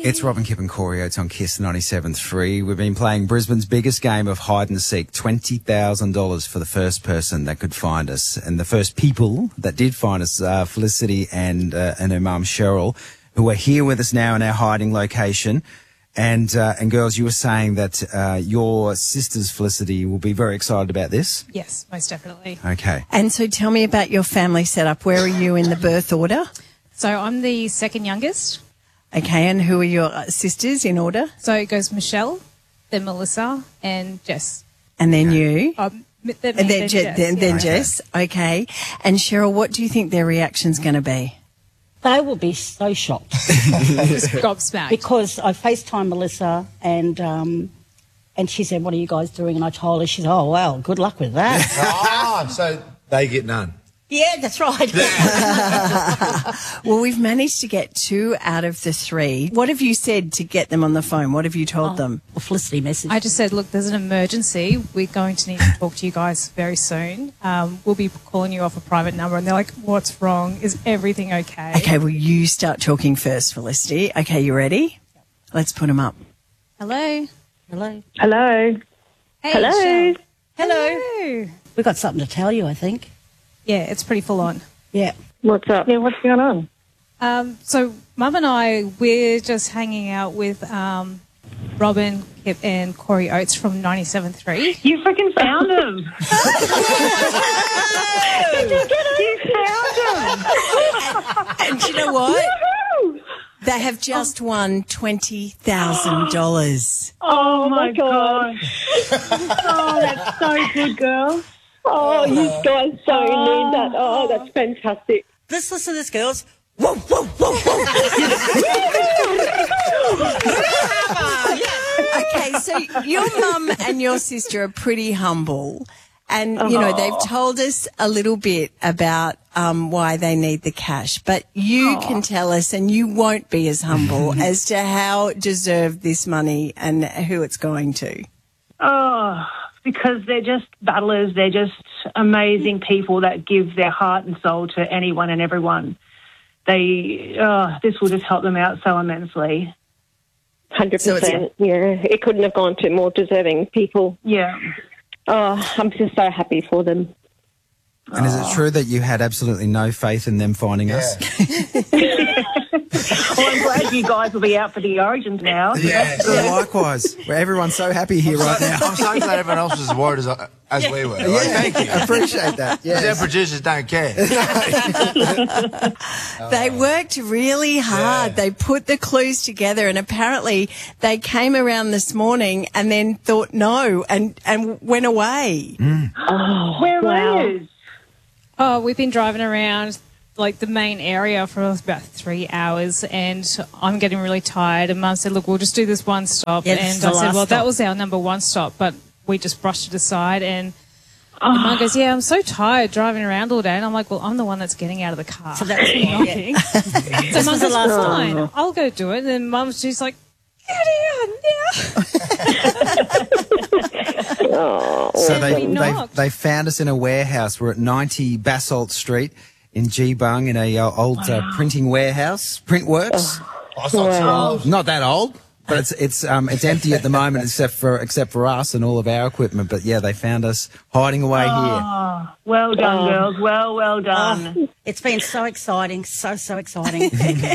It's Robin, Kip and Corey Oates on KISS 97.3. We've been playing Brisbane's biggest game of hide and seek, $20,000 for the first person that could find us. And the first people that did find us, Felicity and her mum Cheryl, who are here with us now in our hiding location. And girls, you were saying that your sisters, Felicity, will be very excited about this. Yes, most definitely. Okay. And so tell me about your family setup. Where are you in the birth order? So I'm the second youngest. Okay, and who are your sisters in order? So it goes Michelle, then Melissa, and Jess. And then you? Then Jess. Then Jess. Okay. And Cheryl, what do you think their reaction's going to be? They will be so shocked. Just gobsmacked. Because I FaceTimed Melissa and she said, "What are you guys doing?" And I told her, she said, "Oh, well, good luck with that." Oh, so they get none. Yeah, that's right. Well, we've managed to get 2 out of the 3. What have you said to get them on the phone? What have you told them? Well, Felicity message. I just said, look, there's an emergency. We're going to need to talk to you guys very soon. We'll be calling you off a private number. And they're like, what's wrong? Is everything okay? Okay, well, you start talking first, Felicity. Okay, you ready? Let's put them up. Hello. Hello. Hello. Hey, Hello. Cheryl. Hello. We've got something to tell you, I think. Yeah, it's pretty full on. Yeah. What's up? Yeah, what's going on? So Mum and I, we're just hanging out with Robin, Kip and Corey Oates from 97.3. You freaking found him. You found him. And do you know what? Woohoo! They have just won $20,000. Oh, my gosh. Oh, that's so good, girl. Oh, you guys so need that. Oh, that's fantastic. Let's listen to this, girls. Whoa, whoa, whoa, whoa. Okay, so your mum and your sister are pretty humble. And, you know, they've told us a little bit about why they need the cash. But you can tell us, and you won't be as humble, as to how deserved this money and who it's going to. Oh, because they're just battlers. They're just amazing people that give their heart and soul to anyone and everyone. This will just help them out so immensely. 100%. Yeah, it couldn't have gone to more deserving people. Yeah. Oh, I'm just so happy for them. And is it true that you had absolutely no faith in them finding us? Well, I'm glad you guys will be out for the Origins now. Yeah. Likewise. Everyone's so happy here right now. I'm so glad everyone else was as worried as we were. Like, thank you. Appreciate that. Because Yes. our producers don't care. They worked really hard. Yeah. They put the clues together, and apparently they came around this morning and then thought no and went away. Oh, Where wow. are you? Oh, we've been driving around like the main area for about 3 hours, and I'm getting really tired. And Mum said, look, we'll just do this one stop. Yeah, this is and the I said, last well, that stop. was our number one stop, but we just brushed it aside. And Mum goes, yeah, I'm so tired driving around all day. And I'm like, well, I'm the one that's getting out of the car. So that was knocking. So This Mum was the goes, last fine, I'll go do it. And then Mum's just like, get out now. Oh, So we knocked. they found us in a warehouse. We're at 90 Basalt Street in Geebung in a old printing warehouse, Printworks. Oh, it's not so old. Not that old, but it's empty at the moment except for us and all of our equipment. But yeah, they found us hiding away here. Oh, well done, girls. Well done. It's been so exciting, so exciting.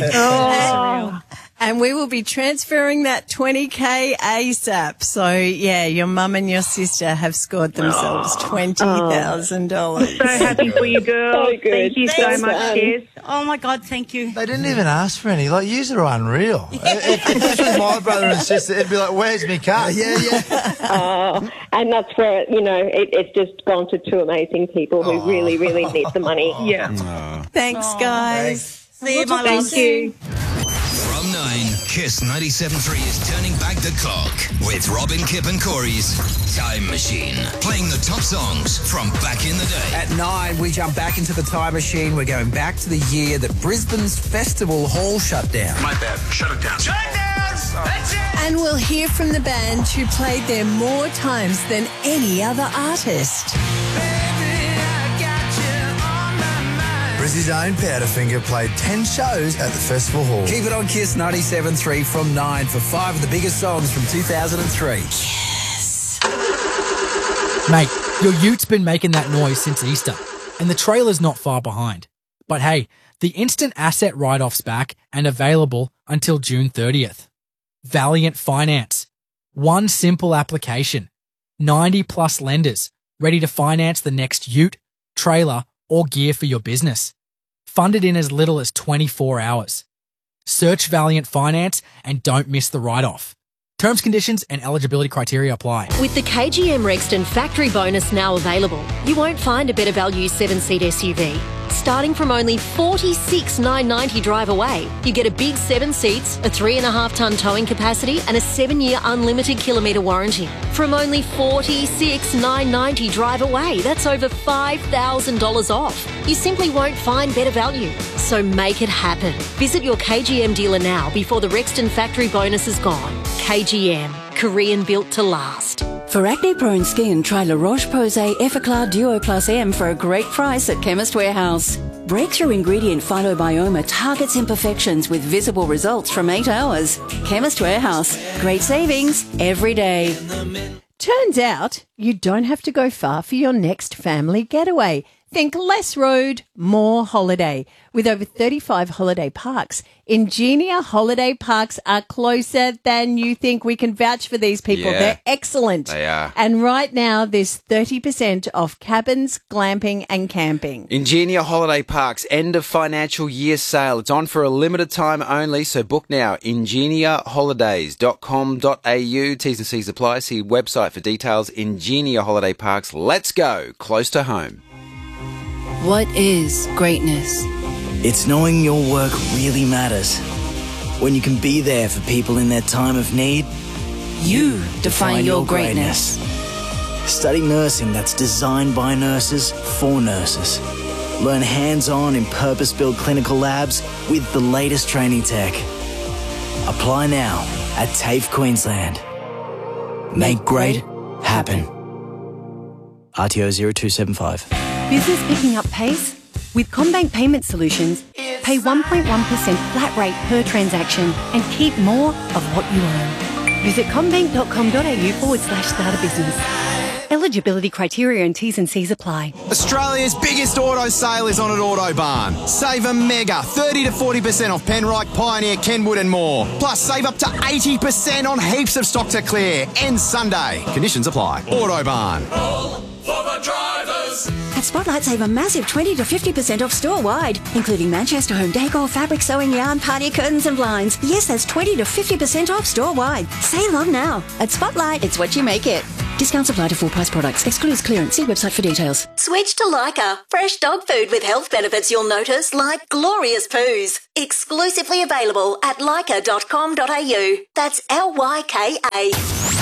And we will be transferring that 20K ASAP. So, yeah, your mum and your sister have scored themselves $20,000. So happy for you, girls. So good. Thank you so Thanks, much, man. Jess. Oh, my God, thank you. They didn't even ask for any. Like, yous are unreal. If this was my brother and sister, it'd be like, where's me car? Yeah. and that's where, it's just gone to 2 amazing people who really, really need the money. Yeah. Thanks, guys. See you, my Thank loves. you. From 9, KISS 97.3 is turning back the clock with Robin, Kip and Corey's Time Machine. Playing the top songs from back in the day. At 9, we jump back into the time machine. We're going back to the year that Brisbane's Festival Hall shut down. My bad. Shut it down. Shut it down! That's it! And we'll hear from the band who played there more times than any other artist. Brizzy's own Powderfinger played 10 shows at the Festival Hall. Keep it on Kiss 97.3 from 9 for 5 of the biggest songs from 2003. Mate, your ute has been making that noise since Easter, and the trailer's not far behind. But hey, the instant asset write-off's back and available until June 30th. Valiant Finance. One simple application. 90 plus lenders ready to finance the next ute, trailer, or gear for your business. Funded in as little as 24 hours. Search Valiant Finance and don't miss the write-off. Terms, conditions, and eligibility criteria apply. With the KGM Rexton factory bonus now available, you won't find a better value 7-seat SUV. Starting from only $46,990 drive away, you get a big 7 seats, a 3.5-tonne towing capacity, and a 7-year unlimited kilometre warranty. From only $46,990 drive away, that's over $5,000 off. You simply won't find better value. So make it happen. Visit your KGM dealer now before the Rexton factory bonus is gone. KGM, Korean built to last. For acne-prone skin, try La Roche-Posay Effaclar Duo Plus M for a great price at Chemist Warehouse. Breakthrough ingredient Phytobioma targets imperfections with visible results from 8 hours. Chemist Warehouse. Great savings every day. Turns out you don't have to go far for your next family getaway. Think less road, more holiday. With over 35 holiday parks, Ingenia holiday parks are closer than you think. We can vouch for these people. Yeah, they're excellent. they are. And right now, there's 30% off cabins, glamping and camping. Ingenia Holiday Parks end of financial year sale. It's on for a limited time only, so book now. ingeniaholidays.com.au. T's and C's apply. See website for details. Ingenia Holiday Parks. Let's go. Close to home. What is greatness? It's knowing your work really matters. When you can be there for people in their time of need, You define your greatness. Study nursing that's designed by nurses for nurses. Learn hands-on in purpose-built clinical labs with the latest training tech. Apply now at TAFE Queensland. Make great happen. RTO 0275. Business picking up pace? With CommBank Payment Solutions, pay 1.1% flat rate per transaction and keep more of what you earn. Visit commbank.com.au/start a business. Eligibility criteria and T's and C's apply. Australia's biggest auto sale is on at Autobarn. Save a mega 30 to 40% off Penrite, Pioneer, Kenwood and more. Plus save up to 80% on heaps of stock to clear. Ends Sunday. Conditions apply. Autobarn. For the drivers. At Spotlight, save a massive 20 to 50% off store-wide, including Manchester home decor, fabric, sewing yarn, party curtains and blinds. Yes, that's 20 to 50% off store-wide. Save on now. At Spotlight, it's what you make it. Discounts apply to full-price products. Excludes clearance. See website for details. Switch to Leica. Fresh dog food with health benefits you'll notice, like glorious poos. Exclusively available at leica.com.au. That's LYKA.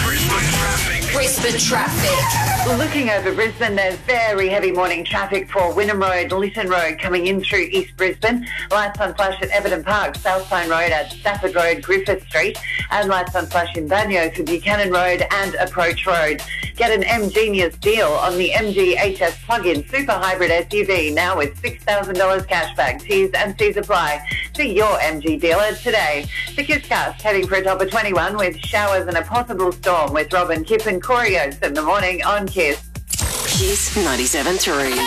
Brisbane traffic. Looking over Brisbane, there's very heavy morning traffic for Wynnum Road, Lytton Road coming in through East Brisbane. Lights on flash at Everton Park, Southside Road at Stafford Road, Griffith Street, and lights on flash in Banyos for Buchanan Road and Approach Road. Get an M-Genius deal on the MG HS plug-in super hybrid SUV now with $6,000 cashback. T's and C's apply. See your MG dealer today. The Kisscast heading for a top of 21 with showers and a possible storm with Robin, Kip and Corey Oates in the morning on Kiss. Kiss 97.3.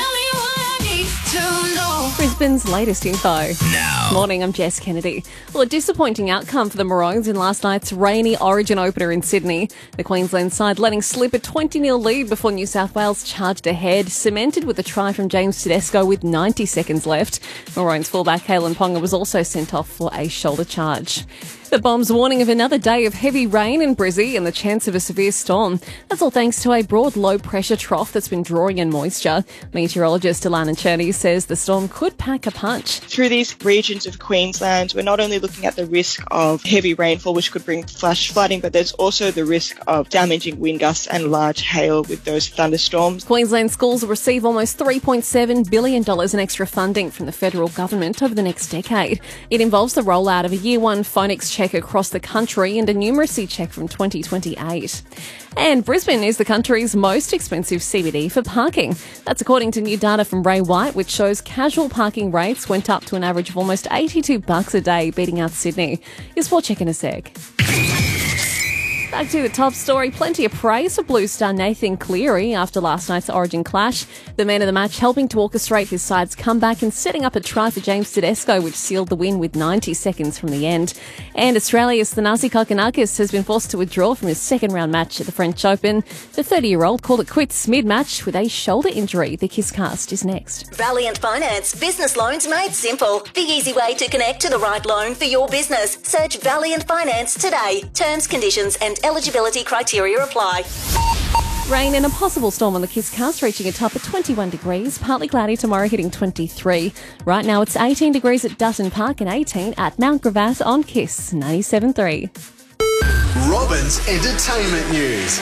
Brisbane's latest info. Now. Morning, I'm Jess Kennedy. Well, a disappointing outcome for the Maroons in last night's rainy Origin opener in Sydney. The Queensland side letting slip a 20-0 lead before New South Wales charged ahead, cemented with a try from James Tedesco with 90 seconds left. Maroons fullback Kalen Ponga was also sent off for a shoulder charge. The Bombs warning of another day of heavy rain in Brizzy and the chance of a severe storm. That's all thanks to a broad low-pressure trough that's been drawing in moisture. Meteorologist Alana Cherney says the storm could pack a punch. Through these regions of Queensland, we're not only looking at the risk of heavy rainfall, which could bring flash flooding, but there's also the risk of damaging wind gusts and large hail with those thunderstorms. Queensland schools will receive almost $3.7 billion in extra funding from the federal government over the next decade. It involves the rollout of a Year 1 phonics check across the country and a numeracy check from 2028. And Brisbane is the country's most expensive CBD for parking. That's according to new data from Ray White, which shows casual parking rates went up to an average of almost $82 a day, beating out Sydney. Your sport check in a sec. Back to the top story. Plenty of praise for Blue Star Nathan Cleary after last night's Origin clash. The man of the match helping to orchestrate his side's comeback and setting up a try for James Tedesco, which sealed the win with 90 seconds from the end. And Australia's Thanasi Kokkinakis has been forced to withdraw from his second round match at the French Open. The 30-year-old called it quits mid-match with a shoulder injury. The KissCast is next. Valiant Finance. Business loans made simple. The easy way to connect to the right loan for your business. Search Valiant Finance today. Terms, conditions and eligibility criteria apply. Rain and a possible storm on the KissCast, reaching a top of 21 degrees. Partly cloudy tomorrow, hitting 23. Right now it's 18 degrees at Dutton Park and 18 at Mount Gravatt on Kiss 97.3. Robin's entertainment news.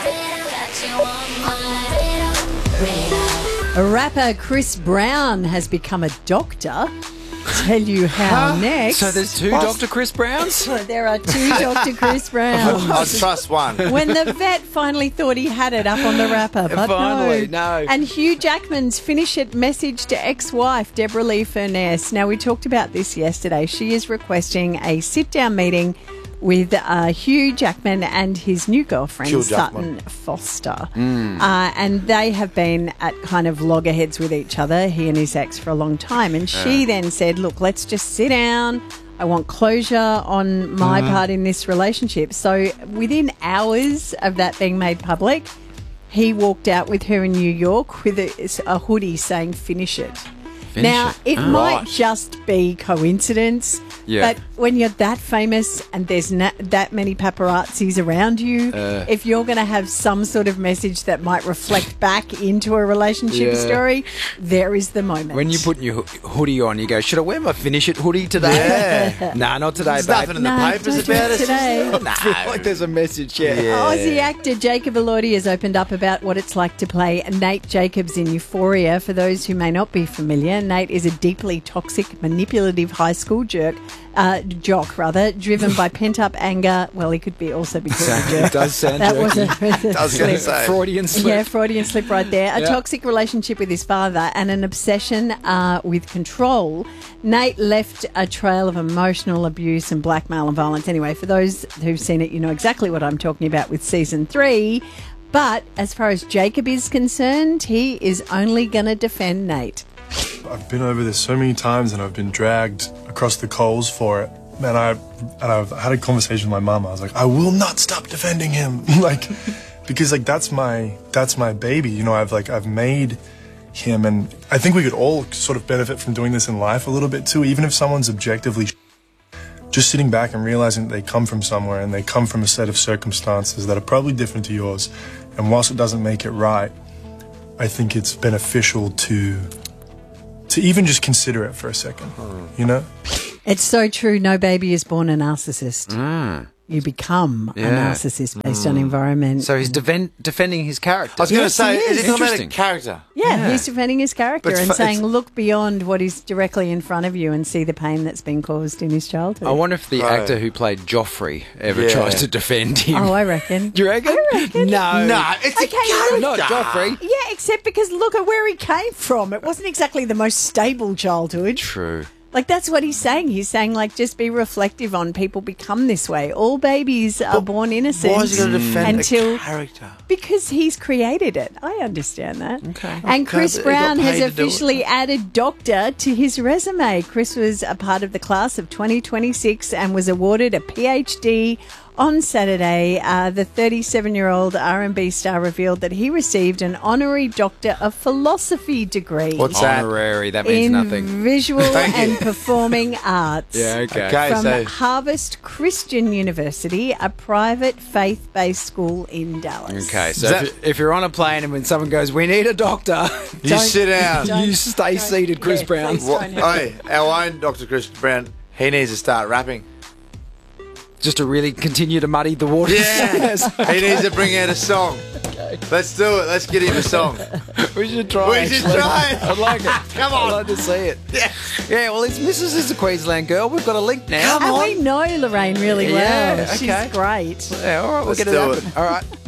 Rapper Chris Brown has become a doctor. Tell you how next. So there's two Dr. Chris Browns? There are two Dr. Chris Browns. I'll trust one. When the vet finally thought he had it up on the rapper, but Finally, no. And Hugh Jackman's finish it message to ex-wife Deborah Lee Furness. Now, we talked about this yesterday. She is requesting a sit-down meeting with Hugh Jackman and his new girlfriend, Sutton Foster. And they have been at kind of loggerheads with each other, he and his ex, for a long time. And she then said, look, let's just sit down. I want closure on my part in this relationship. So within hours of that being made public, he walked out with her in New York with a hoodie saying, finish it. Now, it might just be coincidence, but when you're that famous and there's that many paparazzis around you, if you're going to have some sort of message that might reflect back into a relationship story, there is the moment. When you put your hoodie on, you go, should I wear my finish it hoodie today? Nah, not today, There's babe. nothing in the papers about it. Today. I feel like there's a message, Aussie actor Jacob Elordi has opened up about what it's like to play Nate Jacobs in Euphoria. For those who may not be familiar, Nate is a deeply toxic, manipulative high school jock, driven by pent-up anger. Well, he could be also be called a jerk. It does sound that jerky. was a slip. Freudian slip. Yeah, Freudian slip right there. A toxic relationship with his father and an obsession with control. Nate left a trail of emotional abuse and blackmail and violence. Anyway, for those who've seen it, you know exactly what I'm talking about with season 3. But as far as Jacob is concerned, he is only going to defend Nate. I've been over this so many times and I've been dragged across the coals for it. And I've had a conversation with my mum. I was like, I will not stop defending him. Because that's my baby. You know, I've made him, and I think we could all sort of benefit from doing this in life a little bit too, even if someone's objectively just sitting back and realizing that they come from somewhere and they come from a set of circumstances that are probably different to yours. And whilst it doesn't make it right, I think it's beneficial to even just consider it for a second, you know? It's so true. No baby is born a narcissist. You become a narcissist based on environment. So he's defending his character. I was going to say, is he talking about a character? Yeah, he's defending his character and saying, look beyond what is directly in front of you and see the pain that's been caused in his childhood. I wonder if the actor who played Joffrey ever tries to defend him. Oh, I reckon. Do you reckon? I reckon. No, it's a character. Not Joffrey. Yeah, except because look at where he came from. It wasn't exactly the most stable childhood. True. Like, that's what he's saying. He's saying, just be reflective on people become this way. All babies are born innocent. Why is he going to defend the character? Because he's created it. I understand that. Okay. And Chris but he Brown got has paid to do it. officially added doctor to his resume. Chris was a part of the class of 2026 and was awarded a PhD on Saturday. The 37-year-old R&B star revealed that he received an honorary Doctor of Philosophy degree. What's that? Honorary, that means in nothing. Visual and Performing Arts. Yeah, okay. From Harvest Christian University, a private faith-based school in Dallas. Okay, so if you're on a plane and when someone goes, we need a doctor, you sit down. You stay seated, Chris Brown. Hey, our own Dr. Chris Brown, he needs to start rapping. Just to really continue to muddy the waters. Yeah, he needs to bring out a song. Let's do it. Let's get him a song. We should try. We should try it. I'd like it. Come on. I'd like to see it. Yeah. Yeah, well, his missus is a Queensland girl. We've got a link now. And we know Lorraine really well. Yeah, okay. She's great. Yeah, all right, we'll Let's get it do happen. it. All right.